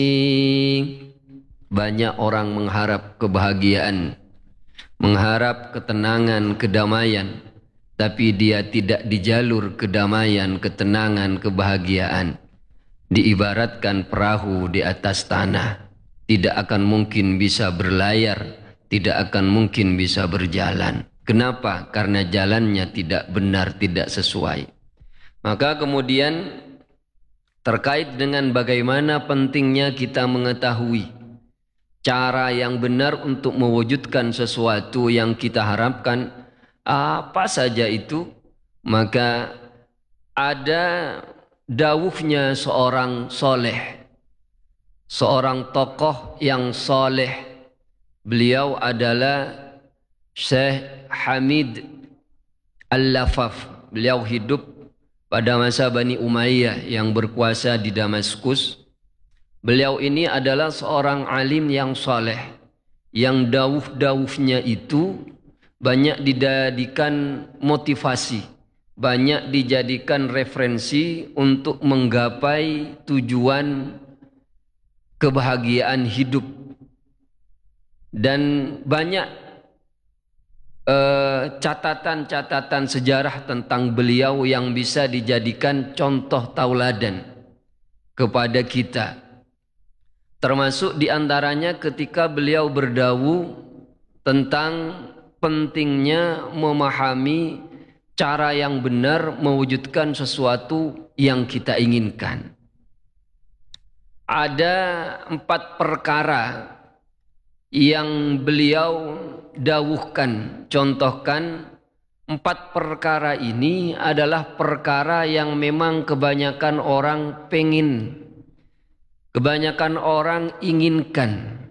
Banyak orang mengharap kebahagiaan, mengharap ketenangan, kedamaian, tapi dia tidak di jalur kedamaian, ketenangan, kebahagiaan. Diibaratkan perahu di atas tanah, tidak akan mungkin bisa berlayar, tidak akan mungkin bisa berjalan. Kenapa? Karena jalannya tidak benar, tidak sesuai. Maka kemudian terkait dengan bagaimana pentingnya kita mengetahui cara yang benar untuk mewujudkan sesuatu yang kita harapkan, apa saja itu, maka ada dawuhnya seorang soleh, seorang tokoh yang soleh. Beliau adalah Syekh Hamid Al-Lafaf. Beliau hidup pada masa Bani Umayyah yang berkuasa di Damaskus. Beliau ini adalah seorang alim yang saleh, yang dawuh-dawuhnya itu banyak dijadikan motivasi, banyak dijadikan referensi untuk menggapai tujuan kebahagiaan hidup. Dan banyak catatan-catatan sejarah tentang beliau yang bisa dijadikan contoh tauladan kepada kita. Termasuk diantaranya ketika beliau berdawuh tentang pentingnya memahami cara yang benar mewujudkan sesuatu yang kita inginkan. Ada 4 perkara yang beliau dawuhkan, contohkan. 4 perkara ini adalah perkara yang memang kebanyakan orang pengen, kebanyakan orang inginkan.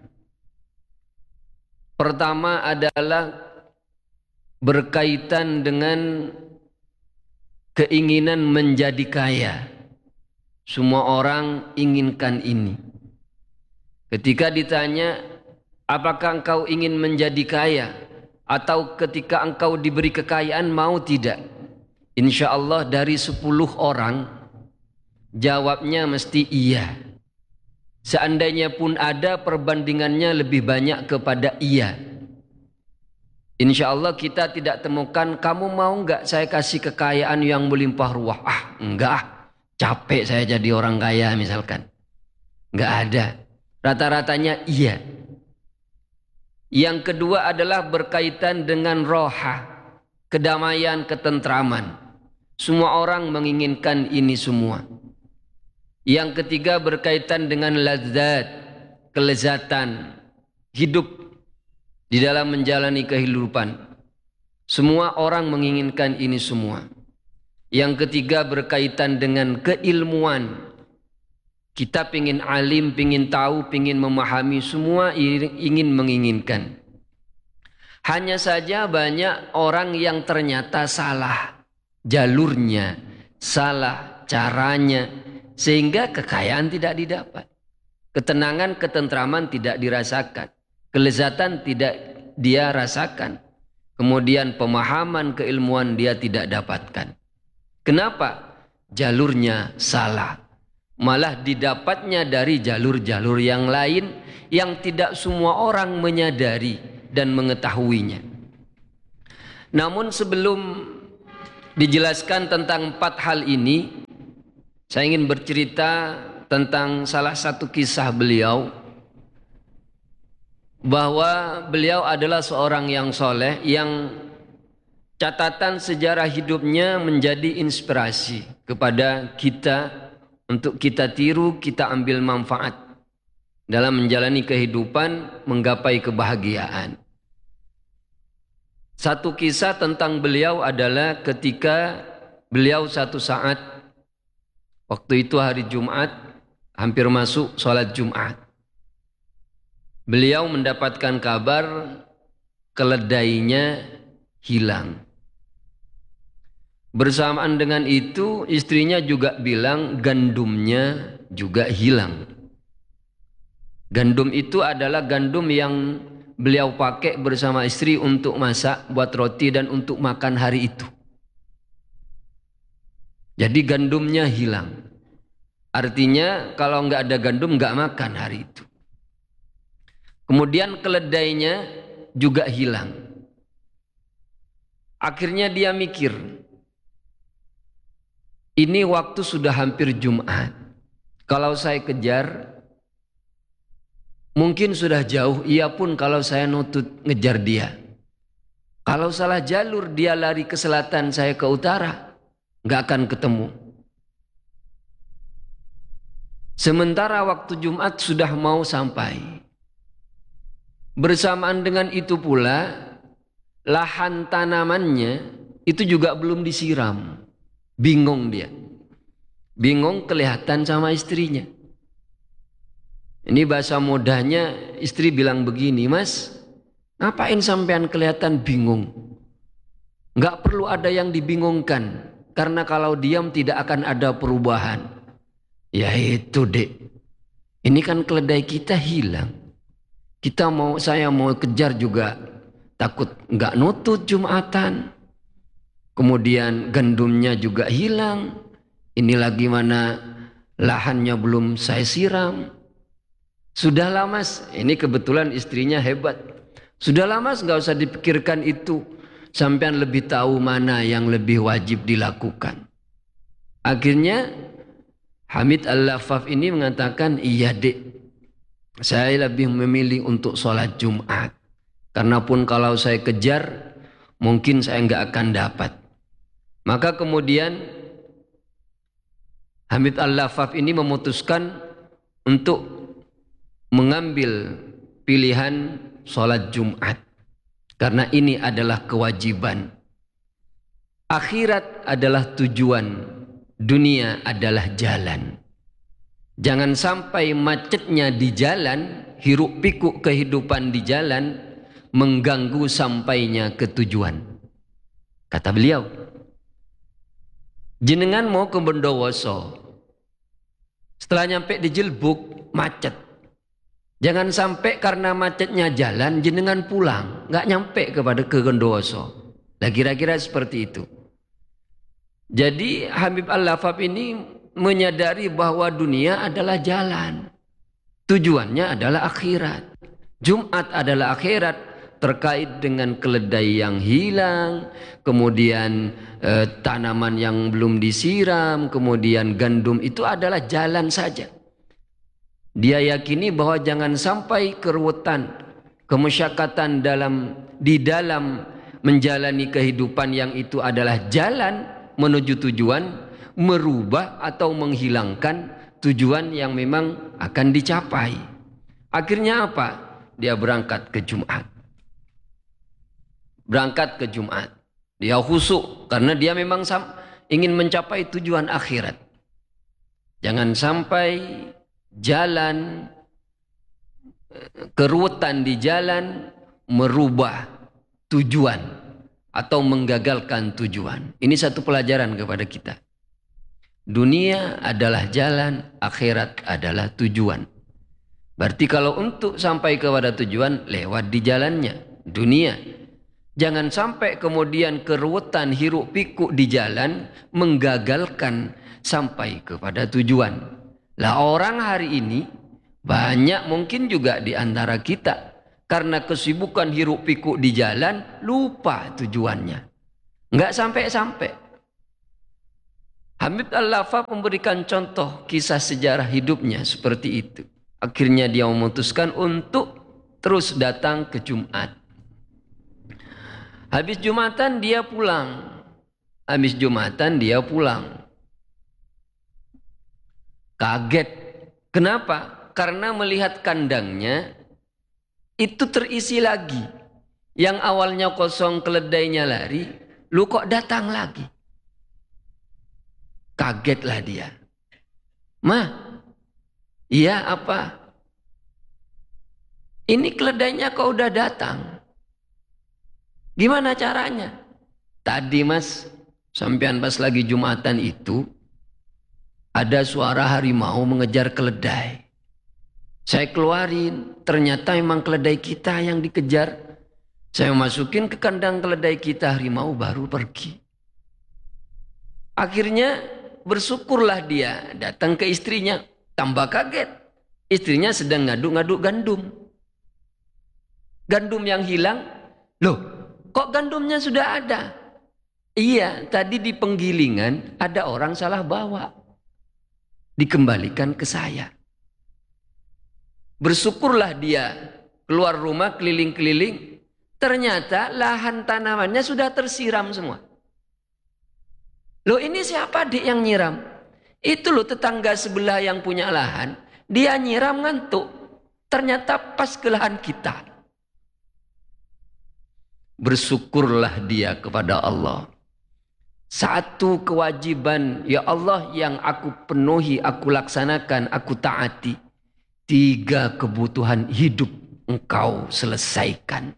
Pertama adalah berkaitan dengan keinginan menjadi kaya. Semua orang inginkan ini. Ketika ditanya, apakah engkau ingin menjadi kaya? Atau ketika engkau diberi kekayaan, mau tidak? Insya Allah dari 10 orang, jawabnya mesti iya. Seandainya pun ada, perbandingannya lebih banyak kepada iya. Insya Allah kita tidak temukan, kamu mau enggak saya kasih kekayaan yang melimpah ruah? Enggak, capek saya jadi orang kaya misalkan. Enggak ada. Rata-ratanya iya. Yang kedua adalah berkaitan dengan roha, kedamaian, ketentraman. Semua orang menginginkan ini semua. Yang ketiga berkaitan dengan lazat, kelezatan hidup di dalam menjalani kehidupan. Semua orang menginginkan ini semua. Yang ketiga berkaitan dengan keilmuan. Kita ingin alim, ingin tahu, ingin memahami, semua ingin menginginkan. Hanya saja banyak orang yang ternyata salah jalurnya, salah caranya, sehingga kekayaan tidak didapat, ketenangan, ketentraman tidak dirasakan, kelezatan tidak dia rasakan, kemudian pemahaman, keilmuan dia tidak dapatkan. Kenapa? Jalurnya salah. Malah didapatnya dari jalur-jalur yang lain yang tidak semua orang menyadari dan mengetahuinya. Namun sebelum dijelaskan tentang 4 hal ini, saya ingin bercerita tentang salah satu kisah beliau, bahwa beliau adalah seorang yang soleh, yang catatan sejarah hidupnya menjadi inspirasi kepada kita untuk kita tiru, kita ambil manfaat dalam menjalani kehidupan, menggapai kebahagiaan. Satu kisah tentang beliau adalah ketika beliau satu saat, waktu itu hari Jumat, hampir masuk sholat Jumat, beliau mendapatkan kabar keledainya hilang. Bersamaan dengan itu istrinya juga bilang gandumnya juga hilang. Gandum itu adalah gandum yang beliau pakai bersama istri untuk masak, buat roti dan untuk makan hari itu. Jadi gandumnya hilang. Artinya kalau nggak ada gandum nggak makan hari itu. Kemudian keledainya juga hilang. Akhirnya dia mikir, ini waktu sudah hampir Jumat. Kalau saya kejar, mungkin sudah jauh. Ia pun kalau saya nutut ngejar dia. Kalau salah jalur dia lari ke selatan, saya ke utara, nggak akan ketemu. Sementara waktu Jumat sudah mau sampai. Bersamaan dengan itu pula, lahan tanamannya itu juga belum disiram. Bingung dia. Bingung kelihatan sama istrinya. Ini bahasa mudahnya, istri bilang begini, Mas, ngapain sampean kelihatan bingung? Nggak perlu ada yang dibingungkan, karena kalau diam tidak akan ada perubahan. Ya itu dek, ini kan keledai kita hilang. Saya mau kejar juga takut nggak nutut Jumatan. Kemudian gandumnya juga hilang. Ini lagi mana lahannya belum saya siram. Sudahlah Mas, ini kebetulan istrinya hebat. Sudahlah Mas, nggak usah dipikirkan itu. Sampean lebih tahu mana yang lebih wajib dilakukan. Akhirnya Hamid Al-Lafaf ini mengatakan, iya dek, saya lebih memilih untuk sholat Jumat. Karena pun kalau saya kejar, mungkin saya nggak akan dapat. Maka kemudian Hamid Al-Lafaf ini memutuskan untuk mengambil pilihan sholat Jumat. Karena ini adalah kewajiban. Akhirat adalah tujuan. Dunia adalah jalan. Jangan sampai macetnya di jalan, hiruk pikuk kehidupan di jalan, mengganggu sampainya ke tujuan. Kata beliau, jenengan mau ke Bondowoso, setelah nyampe di Jilbuk, macet. Jangan sampai karena macetnya jalan, jenengan pulang, nggak nyampe ke Bondowoso. Nah kira-kira seperti itu. Jadi Habib Al-Lafaf ini menyadari bahwa dunia adalah jalan. Tujuannya adalah akhirat. Jumat adalah akhirat terkait dengan keledai yang hilang, kemudian tanaman yang belum disiram, kemudian gandum, itu adalah jalan saja. Dia yakini bahwa jangan sampai keruwetan, kemusyakatan di dalam menjalani kehidupan yang itu adalah jalan menuju tujuan, merubah atau menghilangkan tujuan yang memang akan dicapai. Akhirnya apa? Dia berangkat ke Jumat. Berangkat ke Jumat. Dia khusyuk karena dia memang ingin mencapai tujuan akhirat. Jangan sampai jalan, keruwetan di jalan merubah tujuan atau menggagalkan tujuan. Ini satu pelajaran kepada kita. Dunia adalah jalan, akhirat adalah tujuan. Berarti kalau untuk sampai kepada tujuan, lewat di jalannya, dunia. Jangan sampai kemudian keruwetan hiruk pikuk di jalan menggagalkan sampai kepada tujuan. Lah orang hari ini banyak mungkin juga di antara kita karena kesibukan hiruk pikuk di jalan, lupa tujuannya. Enggak sampai-sampai. Hamid Al-Lafaf memberikan contoh kisah sejarah hidupnya seperti itu. Akhirnya dia memutuskan untuk terus datang ke Jumat. Habis Jumatan dia pulang. Habis Jumatan dia pulang. Kaget. Kenapa? Karena melihat kandangnya itu terisi lagi. Yang awalnya kosong keledainya lari, lu kok datang lagi? Kagetlah dia. Mah, iya apa? Ini keledainya kok udah datang? Gimana caranya? Tadi Mas, sampean pas lagi Jumatan itu, ada suara harimau mengejar keledai. Saya keluarin, ternyata memang keledai kita yang dikejar. Saya masukin ke kandang keledai kita, harimau baru pergi. Akhirnya bersyukurlah dia. Datang ke istrinya, tambah kaget. Istrinya sedang ngaduk-ngaduk gandum. Gandum yang hilang, loh kok gandumnya sudah ada? Iya, tadi di penggilingan ada orang salah bawa. Dikembalikan ke saya. Bersyukurlah dia, keluar rumah keliling-keliling. Ternyata lahan tanamannya sudah tersiram semua. Loh ini siapa dik yang nyiram? Itu loh tetangga sebelah yang punya lahan. Dia nyiram ngantuk. Ternyata pas ke lahan kita. Bersyukurlah dia kepada Allah. Satu kewajiban, ya Allah yang aku penuhi, aku laksanakan, aku taati. 3 kebutuhan hidup engkau selesaikan.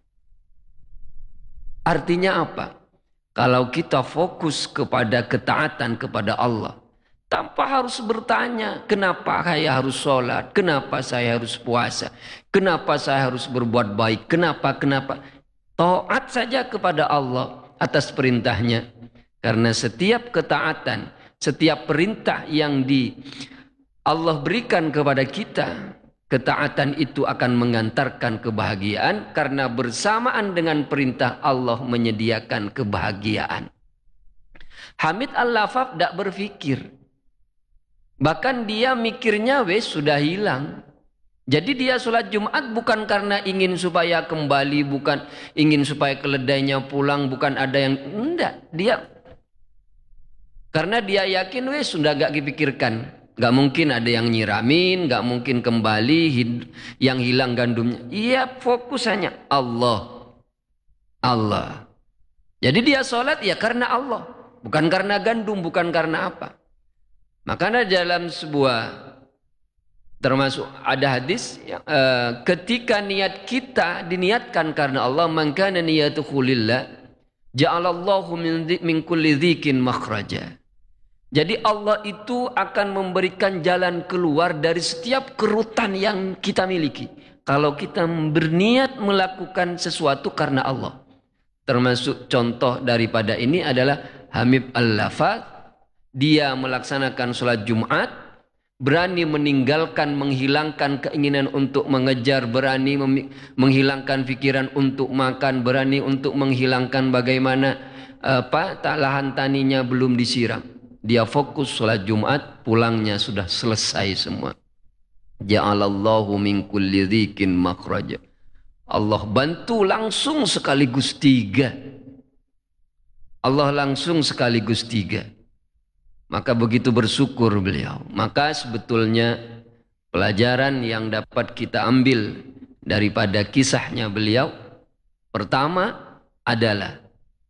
Artinya apa? Kalau kita fokus kepada ketaatan kepada Allah, tanpa harus bertanya, kenapa saya harus sholat, kenapa saya harus puasa, kenapa saya harus berbuat baik, kenapa. Taat saja kepada Allah atas perintahnya. Karena setiap ketaatan, setiap perintah yang Allah berikan kepada kita, ketaatan itu akan mengantarkan kebahagiaan. Karena bersamaan dengan perintah Allah menyediakan kebahagiaan. Hamid Al-Lafaf tidak berpikir. Bahkan dia mikirnya sudah hilang. Jadi dia sholat Jumat bukan karena ingin supaya kembali, bukan ingin supaya keledainya pulang, bukan ada yang enggak. Karena dia yakin sudah gak dipikirkan. Gak mungkin ada yang nyiramin, gak mungkin kembali yang hilang gandumnya. Iya, fokus hanya Allah. Jadi dia sholat ya karena Allah, bukan karena gandum, bukan karena apa. Makanya dalam sebuah termasuk ada hadis ketika niat kita diniatkan karena Allah, man kana niyatuhu lillah ja'alallahu min kulli dzikin makhraja. Jadi Allah itu akan memberikan jalan keluar dari setiap kerutan yang kita miliki. Kalau kita berniat melakukan sesuatu karena Allah. Termasuk contoh daripada ini adalah Hamid Al-Lafaf. Dia melaksanakan sholat Jumat, berani meninggalkan, menghilangkan keinginan untuk mengejar, berani menghilangkan pikiran untuk makan, berani untuk menghilangkan bagaimana lahan taninya belum disiram. Dia fokus sholat Jumat, pulangnya sudah selesai semua. Ja'alallahu min kulli dzikin makhraja. Allah bantu langsung sekaligus 3. Allah langsung sekaligus 3. Maka begitu bersyukur beliau. Maka sebetulnya pelajaran yang dapat kita ambil daripada kisahnya beliau, pertama adalah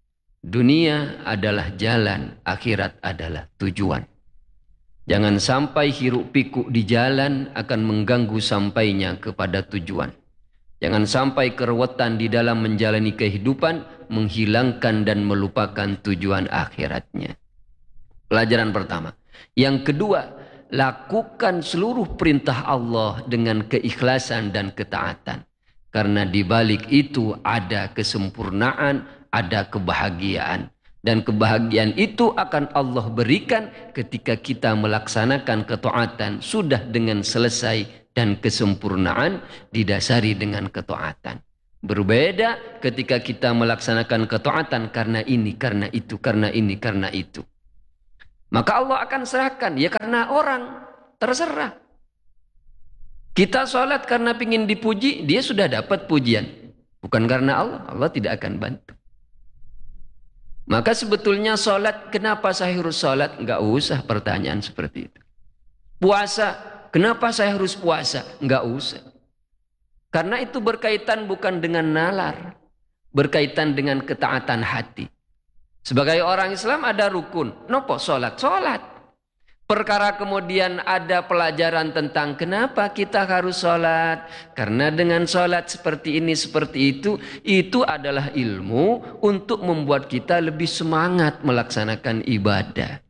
dunia adalah jalan, akhirat adalah tujuan. Jangan sampai hiruk pikuk di jalan akan mengganggu sampainya kepada tujuan. Jangan sampai kerewetan di dalam menjalani kehidupan menghilangkan dan melupakan tujuan akhiratnya. Pelajaran pertama. Yang kedua, lakukan seluruh perintah Allah dengan keikhlasan dan ketaatan. Karena di balik itu ada kesempurnaan, ada kebahagiaan. Dan kebahagiaan itu akan Allah berikan ketika kita melaksanakan ketaatan sudah dengan selesai dan kesempurnaan didasari dengan ketaatan. Berbeda ketika kita melaksanakan ketaatan karena ini, karena itu, karena ini, karena itu. Maka Allah akan serahkan, ya karena orang, terserah. Kita sholat karena ingin dipuji, dia sudah dapat pujian. Bukan karena Allah, Allah tidak akan bantu. Maka sebetulnya sholat, kenapa saya harus sholat? Enggak usah pertanyaan seperti itu. Puasa, kenapa saya harus puasa? Enggak usah. Karena itu berkaitan bukan dengan nalar, berkaitan dengan ketaatan hati. Sebagai orang Islam ada rukun. Nopo sholat? Sholat. Perkara kemudian ada pelajaran tentang kenapa kita harus sholat. Karena dengan sholat seperti ini, seperti itu adalah ilmu untuk membuat kita lebih semangat melaksanakan ibadah.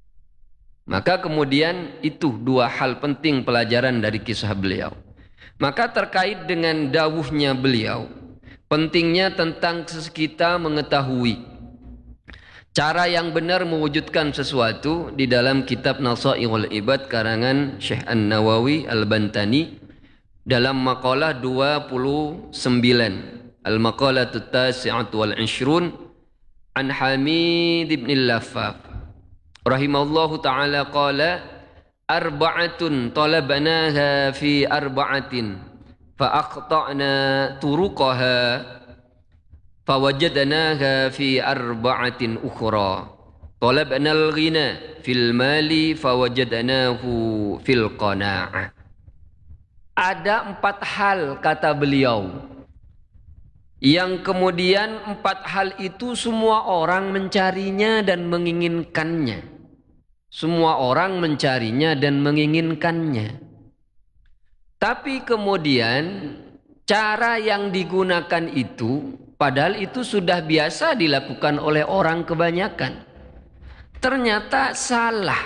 Maka kemudian itu 2 hal penting pelajaran dari kisah beliau. Maka terkait dengan dawuhnya beliau, pentingnya tentang kita mengetahui Cara yang benar mewujudkan sesuatu di dalam kitab Nasai'ul Ibad karangan Syekh An-Nawawi Al-Bantani dalam maqalah 29 Al-Maqalatut Tasi'atu wal 'Ishrun an Hamid ibn Al-Laffaf rahimahullahu ta'ala qala arba'atun talabnaha fi arba'atin fa aqta'na turuqaha فوجدناها في أربعة أخرى طلبنا الغنى في المال فوجدناه في القناعة. Ada 4 hal kata beliau yang kemudian 4 hal itu semua orang mencarinya dan menginginkannya. Semua orang mencarinya dan menginginkannya. Tapi kemudian cara yang digunakan itu padahal itu sudah biasa dilakukan oleh orang kebanyakan. Ternyata salah.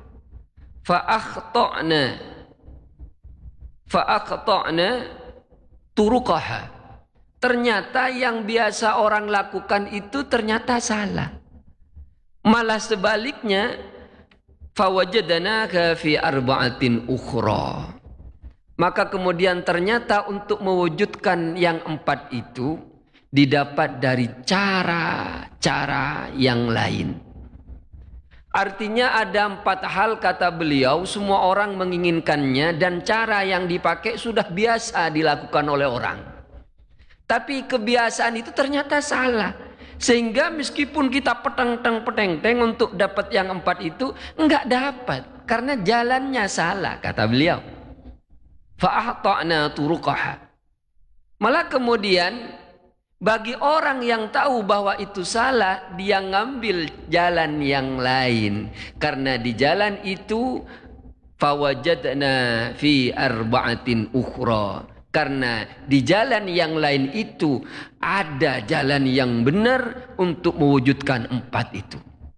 Fa'akhta'na turuqaha. Ternyata yang biasa orang lakukan itu ternyata salah. Malah sebaliknya, fawajadnaka fi arba'atin ukhra. Maka kemudian ternyata untuk mewujudkan yang 4 itu didapat dari cara-cara yang lain. Artinya ada 4 hal kata beliau, semua orang menginginkannya dan cara yang dipakai sudah biasa dilakukan oleh orang. Tapi kebiasaan itu ternyata salah. Sehingga meskipun kita peteng-teng untuk dapat yang 4 itu, enggak dapat. Karena jalannya salah, kata beliau. Fa'ahta'na turuqaha. Malah kemudian bagi orang yang tahu bahwa itu salah, dia ngambil jalan yang lain. Karena di jalan itu fawajadna fi arba'atin ukhra. Karena di jalan yang lain itu ada jalan yang benar untuk mewujudkan 4 itu.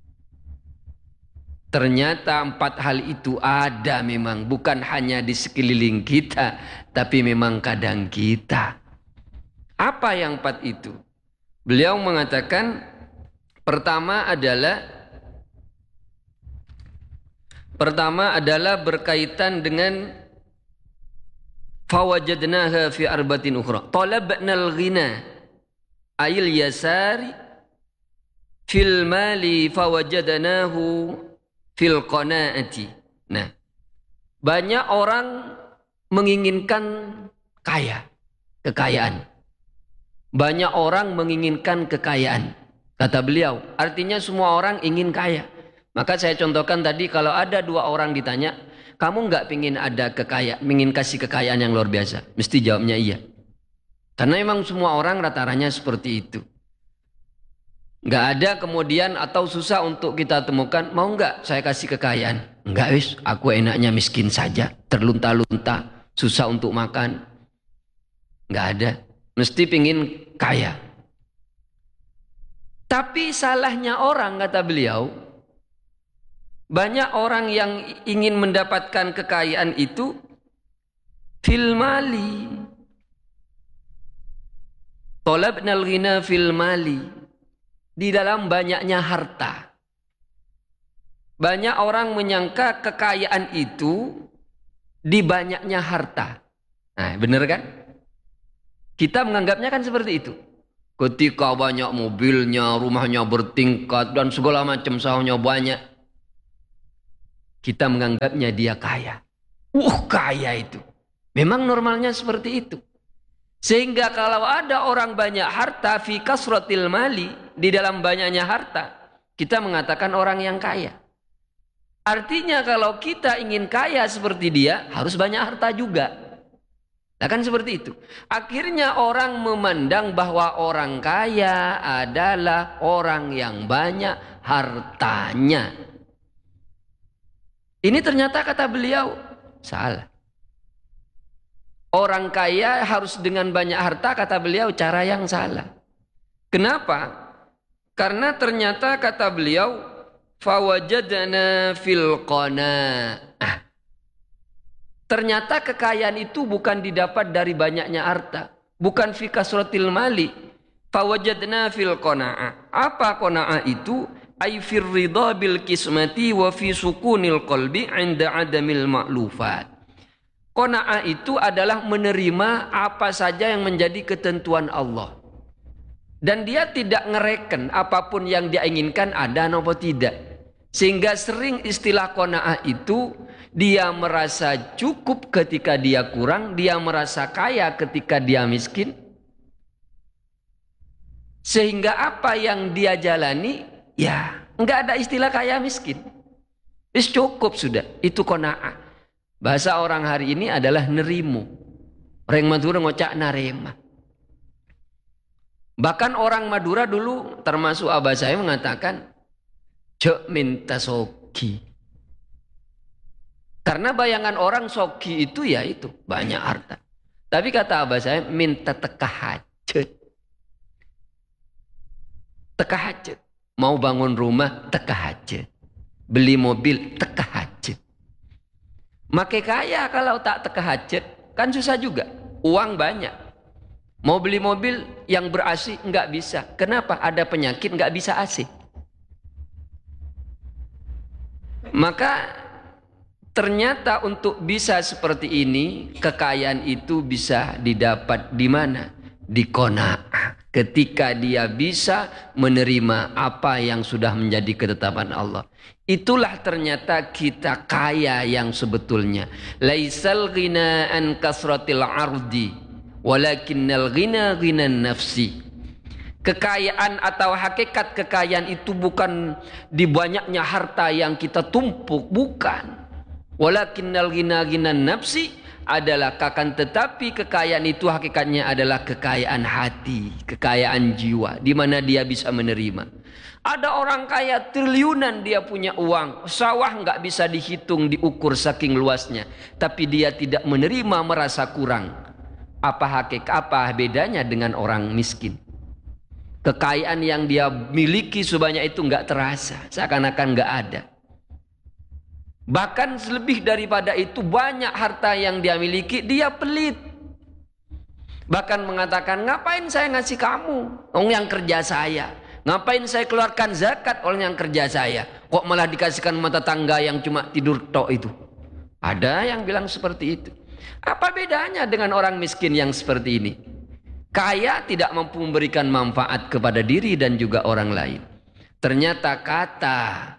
Ternyata 4 hal itu ada memang, bukan hanya di sekeliling kita, tapi memang kadang kita. Apa yang 4 itu? Beliau mengatakan pertama adalah berkaitan dengan fawajadnaha fi arbatin ukhra. Talabnal ghina ayil yasari fil mali fawajadnahu fil qanaati. Nah, banyak orang menginginkan kekayaan. Banyak orang menginginkan kekayaan. Kata beliau, artinya semua orang ingin kaya. Maka saya contohkan tadi, kalau ada 2 orang ditanya, kamu enggak ingin ada ingin kasih kekayaan yang luar biasa? Mesti jawabnya iya. Karena memang semua orang rata-ratanya seperti itu. Enggak ada kemudian atau susah untuk kita temukan, mau enggak saya kasih kekayaan? Enggak wis, aku enaknya miskin saja, terlunta-lunta, susah untuk makan. Enggak ada. Mesti pingin kaya. Tapi salahnya orang, kata beliau, banyak orang yang ingin mendapatkan kekayaan itu fil mali. Talabnal ghina fil mali. Di dalam banyaknya harta. Banyak orang menyangka kekayaan itu di banyaknya harta. Nah, benar kan? Kita menganggapnya kan seperti itu. Ketika banyak mobilnya, rumahnya bertingkat, dan segala macam sahnya banyak. Kita menganggapnya dia kaya. Kaya itu. Memang normalnya seperti itu. Sehingga kalau ada orang banyak harta, fi kasratil mali, di dalam banyaknya harta, kita mengatakan orang yang kaya. Artinya kalau kita ingin kaya seperti dia, harus banyak harta juga. Nah, kan seperti itu. Akhirnya orang memandang bahwa orang kaya adalah orang yang banyak hartanya. Ini ternyata kata beliau salah. Orang kaya harus dengan banyak harta, kata beliau cara yang salah. Kenapa? Karena ternyata kata beliau fawajadna fil qanaah. Ternyata kekayaan itu bukan didapat dari banyaknya harta, bukan fi kasratil mali. Fawajadna fil qanaah. Apa qanaah itu? ay fir ridha bil kismati wa fi sukunil qalbi 'inda 'adamil ma'lufat. Qanaah itu adalah menerima apa saja yang menjadi ketentuan Allah. Dan dia tidak ngereken apapun yang dia inginkan ada atau tidak. Sehingga sering istilah qanaah itu dia merasa cukup ketika dia kurang, dia merasa kaya ketika dia miskin. Sehingga apa yang dia jalani, ya enggak ada istilah kaya miskin. Wis cukup sudah, itu qanaah. Bahasa orang hari ini adalah nerimu. Orang Madura ngocak narema. Bahkan orang Madura dulu termasuk abah saya mengatakan jok minta soki. Karena bayangan orang soki itu ya itu banyak harta. Tapi kata abah saya minta teka hajat. Teka hajat. Mau bangun rumah teka hajat. Beli mobil teka hajat. Makai kaya kalau tak teka hajat kan susah juga. Uang banyak. Mau beli mobil yang ber-AC nggak bisa. Kenapa? Ada penyakit nggak bisa AC. Maka ternyata untuk bisa seperti ini, kekayaan itu bisa didapat di mana? Di qanaah. Ketika dia bisa menerima apa yang sudah menjadi ketetapan Allah. Itulah ternyata kita kaya yang sebetulnya. Laisal ghina an kasratil ardi, walakinnal ghina ghinan nafsi. Kekayaan atau hakikat kekayaan itu bukan di banyaknya harta yang kita tumpuk, bukan. Walakinnal ghina ghinan nafsi adalah akan tetapi kekayaan itu hakikatnya adalah kekayaan hati, kekayaan jiwa, di mana dia bisa menerima. Ada orang kaya triliunan dia punya uang, sawah nggak bisa dihitung diukur saking luasnya, tapi dia tidak menerima, merasa kurang. Apa bedanya dengan orang miskin? Kekayaan yang dia miliki sebanyak itu nggak terasa, seakan-akan nggak ada. Bahkan lebih daripada itu banyak harta yang dia miliki, dia pelit. Bahkan mengatakan, ngapain saya ngasih kamu? Orang yang kerja saya. Ngapain saya keluarkan zakat orang yang kerja saya? Kok malah dikasihkan mata tangga yang cuma tidur tok itu? Ada yang bilang seperti itu. Apa bedanya dengan orang miskin yang seperti ini? Kaya tidak mampu memberikan manfaat kepada diri dan juga orang lain. Ternyata kata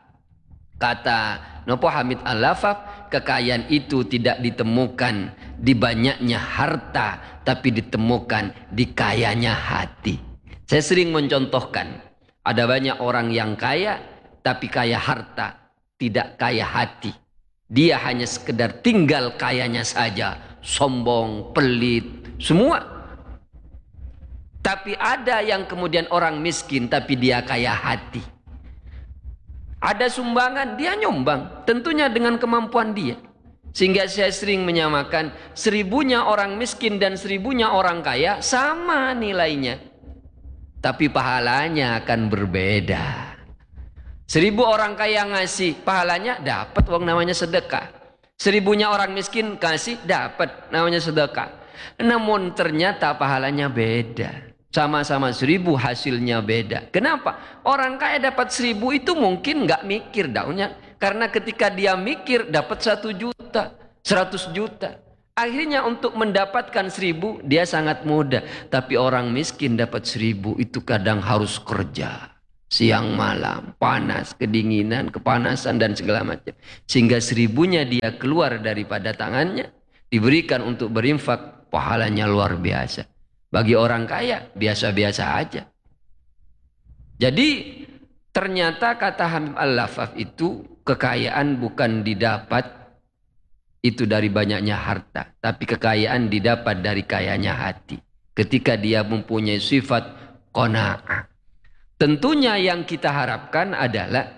Nopo Hamid Al-Lafaf, kekayaan itu tidak ditemukan di banyaknya harta, tapi ditemukan di kayanya hati. Saya sering mencontohkan, ada banyak orang yang kaya, tapi kaya harta, tidak kaya hati. Dia hanya sekedar tinggal kayanya saja, sombong, pelit, semua. Tapi ada yang kemudian orang miskin, tapi dia kaya hati. Ada sumbangan, dia nyumbang. Tentunya dengan kemampuan dia. Sehingga saya sering menyamakan 1000-nya orang miskin dan 1000-nya orang kaya sama nilainya. Tapi pahalanya akan berbeda. 1000 orang kaya ngasih, pahalanya dapat, uang namanya sedekah. 1000-nya orang miskin kasih, dapat, namanya sedekah. Namun ternyata pahalanya beda. Sama-sama 1000 hasilnya beda. Kenapa? Orang kaya dapat 1000 itu mungkin nggak mikir daunnya. Karena ketika dia mikir dapat 1 juta, 100 juta. Akhirnya untuk mendapatkan 1000 dia sangat mudah. Tapi orang miskin dapat 1000 itu kadang harus kerja. Siang malam, panas, kedinginan, kepanasan dan segala macam. Sehingga 1000-nya dia keluar daripada tangannya. Diberikan untuk berinfak, pahalanya luar biasa. Bagi orang kaya biasa-biasa aja. Jadi ternyata kata Hamid Al-Lafaf itu kekayaan bukan didapat itu dari banyaknya harta, tapi kekayaan didapat dari kayanya hati. Ketika dia mempunyai sifat qanaah. Tentunya yang kita harapkan adalah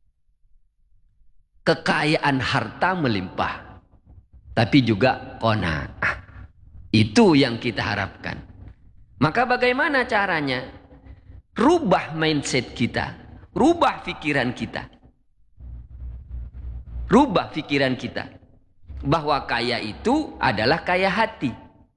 kekayaan harta melimpah, tapi juga qanaah. Itu yang kita harapkan. Maka bagaimana caranya? Rubah mindset kita, rubah pikiran kita. Rubah pikiran kita bahwa kaya itu adalah kaya hati.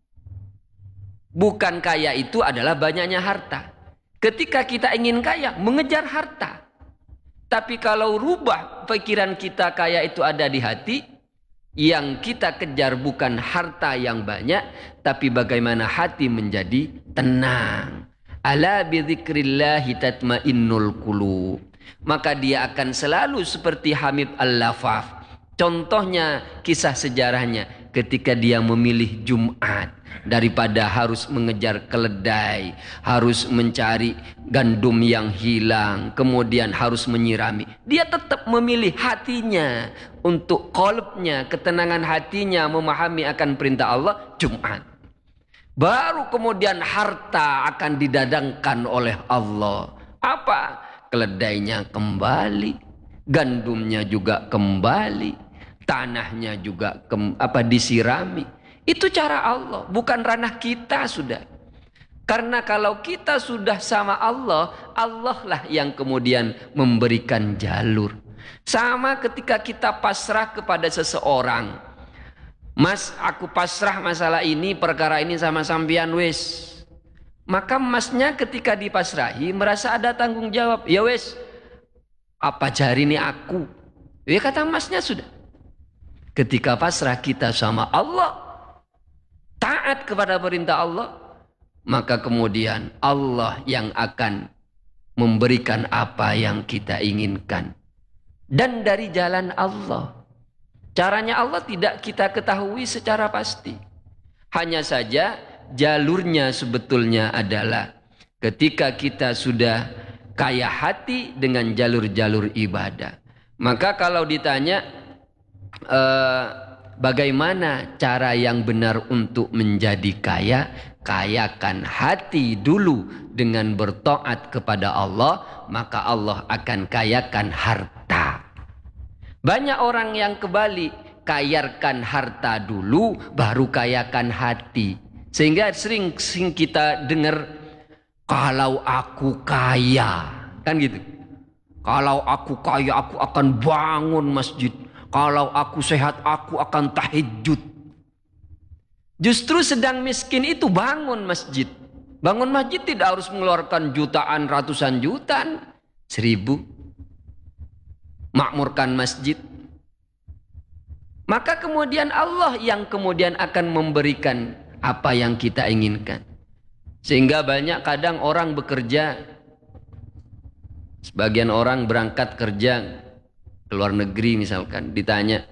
Bukan kaya itu adalah banyaknya harta. Ketika kita ingin kaya, mengejar harta. Tapi kalau rubah pikiran kita kaya itu ada di hati, yang kita kejar bukan harta yang banyak, tapi bagaimana hati menjadi tenang. Ala bidzikrillahi tatmainnul qulub. Maka dia akan selalu seperti Habib Al-Lafaf. Contohnya kisah sejarahnya ketika dia memilih Jumat daripada harus mengejar keledai, harus mencari gandum yang hilang, kemudian harus menyirami. Dia tetap memilih hatinya untuk qalbnya, ketenangan hatinya memahami akan perintah Allah, Jumat. Baru kemudian harta akan didadangkan oleh Allah. Apa? Keledainya kembali, gandumnya juga kembali, tanahnya juga disirami. Itu cara Allah, bukan ranah kita sudah. Karena kalau kita sudah sama Allah, Allah lah yang kemudian memberikan jalur. Sama ketika kita pasrah kepada seseorang. Mas, aku pasrah masalah ini, perkara ini sama sampean wis. Maka masnya ketika dipasrahi merasa ada tanggung jawab. Ya wis, apa jari ini aku? Ya kata masnya sudah. Ketika pasrah kita sama Allah, taat kepada perintah Allah, maka kemudian Allah yang akan memberikan apa yang kita inginkan. Dan dari jalan Allah. Caranya Allah tidak kita ketahui secara pasti. Hanya saja jalurnya sebetulnya adalah ketika kita sudah kaya hati dengan jalur-jalur ibadah. Maka kalau ditanya bagaimana cara yang benar untuk menjadi kaya, kayakan hati dulu dengan bertaat kepada Allah, maka Allah akan kayakan harta. Banyak orang yang kebalik, kayarkan harta dulu baru kayakan hati. Sehingga sering kita dengar, kalau aku kaya, kan gitu. Kalau aku kaya, aku akan bangun masjid. Kalau aku sehat, aku akan tahajud. Justru sedang miskin itu bangun masjid. Bangun masjid tidak harus mengeluarkan jutaan, ratusan jutaan. 1000. Makmurkan masjid. Maka kemudian Allah yang kemudian akan memberikan apa yang kita inginkan. Sehingga banyak kadang orang bekerja, sebagian orang berangkat kerja ke luar negeri misalkan, ditanya,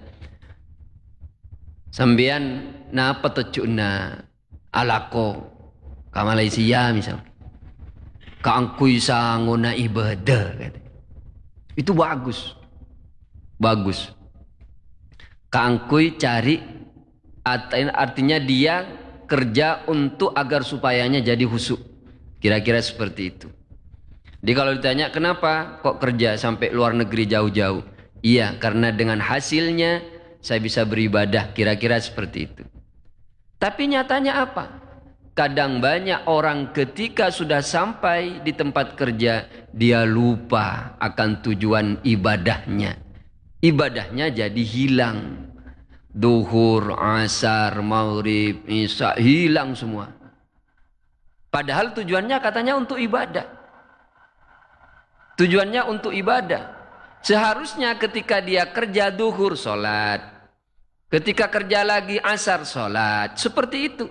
sampean napa tecuna alako ke Malaysia misalkan, kaangkui sangona ibadah, itu bagus, bagus. Kaangkui cari, artinya dia kerja untuk agar supayanya jadi khusyuk. Kira-kira seperti itu. Jadi kalau ditanya kenapa kok kerja sampai luar negeri jauh-jauh? Iya, karena dengan hasilnya saya bisa beribadah, kira-kira seperti itu. Tapi nyatanya apa? Kadang banyak orang ketika sudah sampai di tempat kerja, dia lupa akan tujuan ibadahnya. Ibadahnya jadi hilang. Duhur, asar, maghrib, isya, hilang semua. Padahal tujuannya katanya untuk ibadah. Tujuannya untuk ibadah. Seharusnya ketika dia kerja duhur, sholat. Ketika kerja lagi asar, sholat. Seperti itu.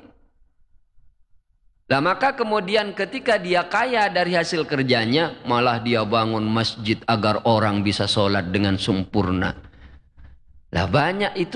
Nah maka kemudian ketika dia kaya dari hasil kerjanya, malah dia bangun masjid agar orang bisa sholat dengan sempurna. Lah banyak itu